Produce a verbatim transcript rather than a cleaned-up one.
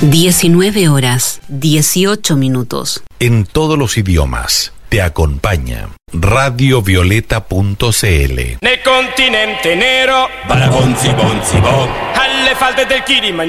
diecinueve horas, dieciocho minutos. En todos los idiomas te acompaña radio violeta punto cl. Nel continente nero, Barabonzi bonzi bo, alle falde del Kilimangiaro.